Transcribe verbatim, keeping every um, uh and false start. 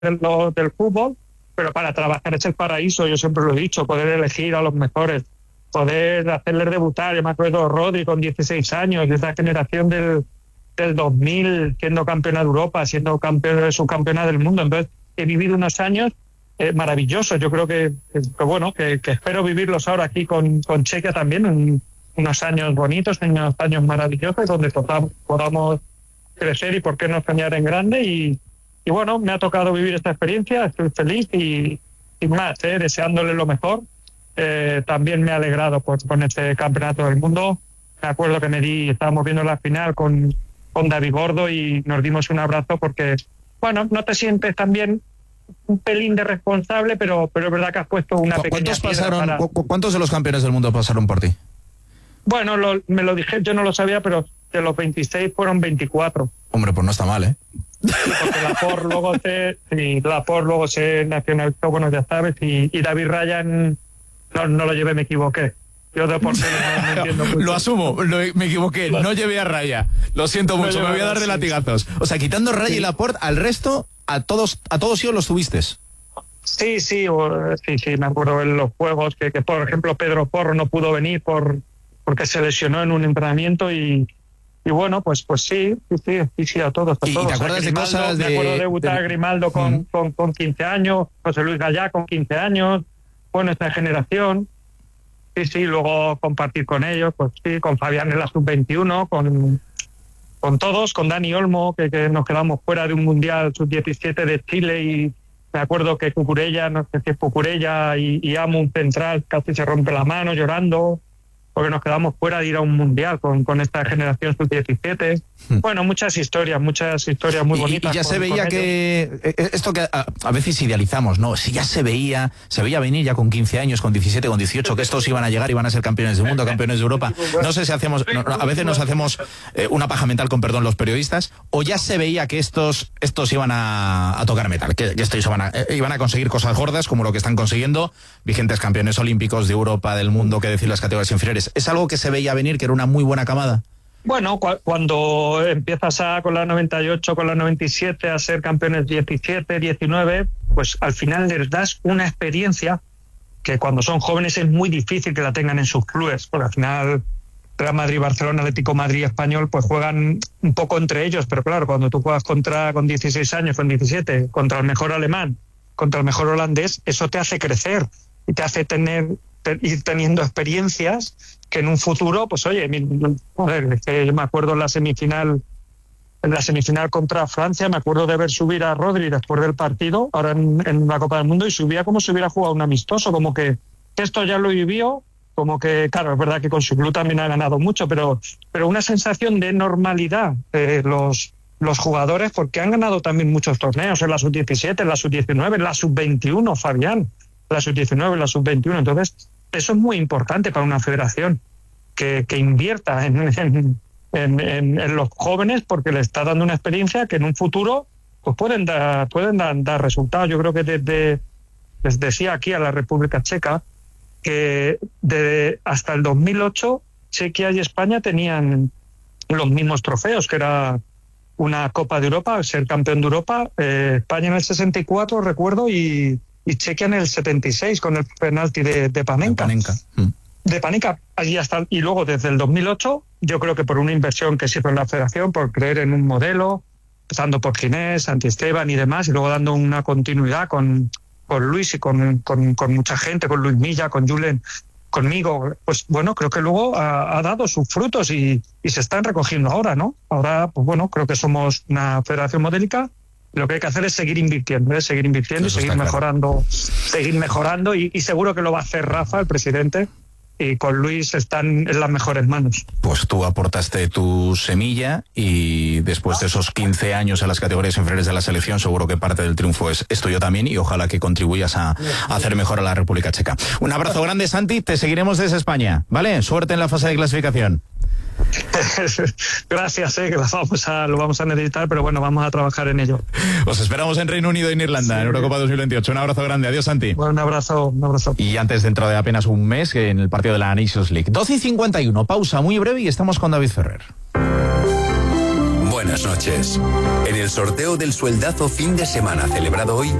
del, del fútbol, pero para trabajar es el paraíso, yo siempre lo he dicho, poder elegir a los mejores, poder hacerles debutar. Yo me acuerdo de Rodri con dieciséis años, de esa generación del, del dos mil, siendo campeona de Europa, siendo campeona, subcampeona del mundo. Entonces, he vivido unos años eh, maravillosos. Yo creo que, que, que bueno, que, que espero vivirlos ahora aquí con, con Chequia también, un, unos años bonitos, unos años maravillosos, donde podamos, podamos crecer y por qué no soñar en grande. Y, y bueno, me ha tocado vivir esta experiencia, estoy feliz y, y más, eh, deseándole lo mejor. Eh, también me ha alegrado pues, con este campeonato del mundo. Me acuerdo que me di, estábamos viendo la final con, con David Gordo y nos dimos un abrazo porque, bueno, no te sientes también un pelín de responsable, pero, pero es verdad que has puesto una ¿Cu pequeña ¿Cuántos pasaron? para... ¿cu ¿Cuántos de los campeones del mundo pasaron por ti? Bueno, lo, me lo dije, yo no lo sabía, pero de los veintiséis fueron veinticuatro. Hombre, pues no está mal, ¿eh? Sí, porque la Por luego se, sí, la Por luego se nacionalizó, bueno, ya sabes, y, y David Ryan no, no lo llevé, me equivoqué. Yo de por sí no, no entiendo mucho. Lo asumo, lo, me equivoqué, no llevé a Raya. Lo siento mucho, no me voy a dar de latigazos. O sea, quitando Raya sí. y Laporte, al resto, a todos, a todos ellos los tuviste. Sí, sí, o, sí, sí, me acuerdo en los juegos que, que, por ejemplo, Pedro Porro no pudo venir por porque se lesionó en un entrenamiento y, y bueno, pues pues sí, sí, sí, sí, sí a todos. A ¿Y todos. te acuerdas Grimaldo, de cosas de...? Me acuerdo de debutar de... Grimaldo con, uh-huh. con, con quince años, José Luis Gallá con quince años, bueno, esta generación. Sí, sí, luego compartir con ellos, pues sí, con Fabián en la sub veintiuno, con, con todos, con Dani Olmo, que, que nos quedamos fuera de un Mundial sub diecisiete de Chile y me acuerdo que Cucurella, no sé si es Cucurella y, y Amo, un central, casi se rompe la mano llorando, porque nos quedamos fuera de ir a un Mundial con, con esta generación sub diecisiete. Bueno, muchas historias, muchas historias muy bonitas. Y, y ya con, se veía que, esto que a, a veces idealizamos, ¿no? Si ya se veía, se veía venir ya con quince años, con diecisiete, con dieciocho, que estos iban a llegar y iban a ser campeones del mundo, campeones de Europa. No sé si hacemos, no, a veces nos hacemos eh, una paja mental, con perdón, los periodistas, o ya se veía que estos, estos iban a, a tocar metal, que, que estos iban a, eh, iban a conseguir cosas gordas, como lo que están consiguiendo, vigentes campeones olímpicos de Europa, del mundo, que decir las categorías inferiores. ¿Es algo que se veía venir, que era una muy buena camada? Bueno, cu cuando empiezas a, con la noventa y ocho, con la noventa y siete a ser campeones diecisiete, diecinueve, pues al final les das una experiencia que cuando son jóvenes es muy difícil que la tengan en sus clubes, porque al final Real Madrid, Barcelona, Atlético Madrid, Español, pues juegan un poco entre ellos, pero claro, cuando tú juegas contra con dieciséis años, con diecisiete, contra el mejor alemán, contra el mejor holandés, eso te hace crecer y te hace tener te, ir teniendo experiencias que en un futuro, pues oye, mi, joder, es que yo me acuerdo en la semifinal, en la semifinal contra Francia, me acuerdo de ver subir a Rodri después del partido, ahora en, en la Copa del Mundo, y subía como si hubiera jugado un amistoso, como que esto ya lo vivió, como que, claro, es verdad que con su club también ha ganado mucho, pero, pero una sensación de normalidad eh, los, los jugadores, porque han ganado también muchos torneos, en la sub diecisiete, en la sub diecinueve, en la sub veintiuno, Fabián, la sub diecinueve, la sub veintiuno, entonces eso es muy importante para una federación, que, que invierta en, en, en, en, en los jóvenes, porque le está dando una experiencia que en un futuro pues pueden dar, pueden dar, dar resultados. Yo creo que desde, les decía aquí a la República Checa, que de, hasta el dos mil ocho Chequia y España tenían los mismos trofeos, que era una Copa de Europa, ser campeón de Europa, eh, España en el sesenta y cuatro, recuerdo, y y Chequia en el setenta y seis con el penalti de, de Panenka. De Panenka. Mm. De Panenka, allí hasta, y luego desde el dos mil ocho, yo creo que por una inversión que se hizo en la federación, por creer en un modelo, empezando por Ginés, Santi Esteban y demás, y luego dando una continuidad con, con Luis y con, con, con mucha gente, con Luis Milla, con Julen, conmigo, pues bueno, creo que luego ha, ha dado sus frutos y, y se están recogiendo ahora, ¿no? Ahora, pues bueno, creo que somos una federación modélica. Lo que hay que hacer es seguir invirtiendo, ¿eh? seguir invirtiendo Eso y seguir mejorando, claro. seguir mejorando y, y seguro que lo va a hacer Rafa, el presidente, y con Luis están en las mejores manos. Pues tú aportaste tu semilla y después de esos quince años en las categorías inferiores de la selección, seguro que parte del triunfo es, es tuyo también y ojalá que contribuyas a, a hacer mejor a la República Checa. Un abrazo grande, Santi, te seguiremos desde España, ¿vale? Suerte en la fase de clasificación. Gracias, eh, que lo vamos, a, lo vamos a necesitar, pero bueno, vamos a trabajar en ello. Os esperamos en Reino Unido y en Irlanda, sí. en Eurocopa dos mil veintiocho. Un abrazo grande, adiós, Santi. Bueno, un abrazo, un abrazo. Y antes, dentro de apenas un mes, en el partido de la Nations League. doce y cincuenta y uno, pausa muy breve y estamos con David Ferrer. Buenas noches. En el sorteo del sueldazo fin de semana celebrado hoy,